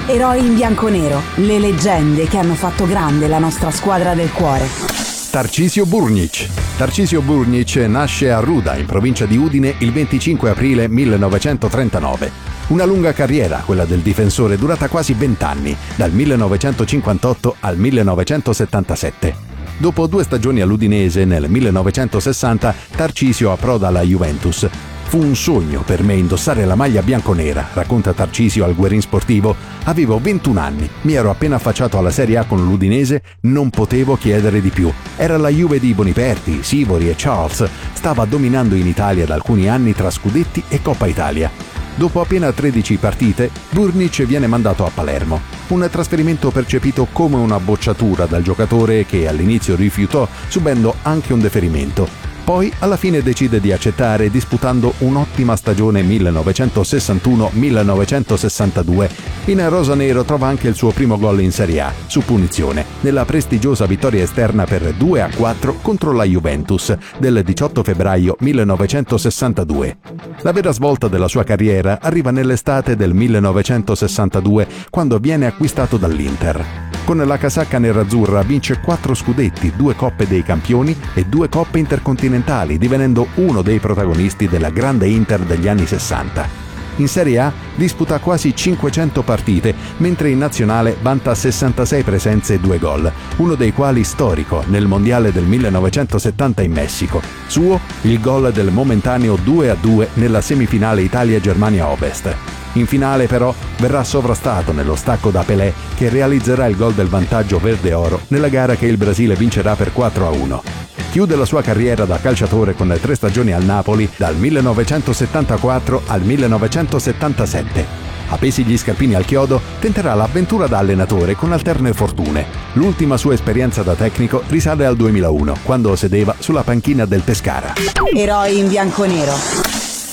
Eroi in bianconero, le leggende che hanno fatto grande la nostra squadra del cuore. Tarcisio Burnic. Tarcisio Burnic nasce a Ruda, in provincia di Udine, il 25 aprile 1939. Una lunga carriera, quella del difensore, durata quasi 20 anni, dal 1958 al 1977. Dopo 2 stagioni all'Udinese, nel 1960, Tarcisio approda alla Juventus. Fu un sogno per me indossare la maglia bianconera, racconta Tarcisio al Guerin Sportivo. Avevo 21 anni, mi ero appena affacciato alla Serie A con l'Udinese, non potevo chiedere di più. Era la Juve di Boniperti, Sivori e Charles, stava dominando in Italia da alcuni anni tra scudetti e Coppa Italia. Dopo appena 13 partite, Burnic viene mandato a Palermo. Un trasferimento percepito come una bocciatura dal giocatore che all'inizio rifiutò, subendo anche un deferimento. Poi alla fine decide di accettare, disputando un'ottima stagione 1961-1962. In rosanero trova anche il suo primo gol in Serie A, su punizione, nella prestigiosa vittoria esterna per 2-4 contro la Juventus del 18 febbraio 1962. La vera svolta della sua carriera arriva nell'estate del 1962, quando viene acquistato dall'Inter. Con la casacca nerazzurra vince 4 scudetti, 2 Coppe dei Campioni e 2 Coppe Intercontinentali, divenendo uno dei protagonisti della grande Inter degli anni 60. In Serie A disputa quasi 500 partite, mentre in nazionale vanta 66 presenze e 2 gol, uno dei quali storico nel Mondiale del 1970 in Messico. Suo il gol del momentaneo 2-2 nella semifinale Italia-Germania Ovest. In finale però verrà sovrastato nello stacco da Pelé, che realizzerà il gol del vantaggio verde-oro nella gara che il Brasile vincerà per 4-1. Chiude la sua carriera da calciatore con 3 stagioni al Napoli dal 1974 al 1977. Appesi gli scarpini al chiodo, tenterà l'avventura da allenatore con alterne fortune. L'ultima sua esperienza da tecnico risale al 2001, quando sedeva sulla panchina del Pescara. Eroi in bianconero.